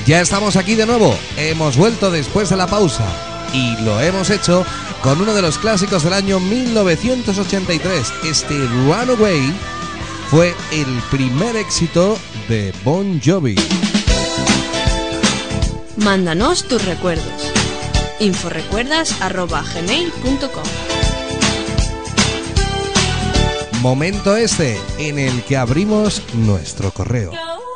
Ya estamos aquí de nuevo, hemos vuelto después de la pausa y lo hemos hecho con uno de los clásicos del año 1983. Este Runaway fue el primer éxito de Bon Jovi. Mándanos tus recuerdos. inforecuerdas@gmail.com. Momento este en el que abrimos nuestro correo.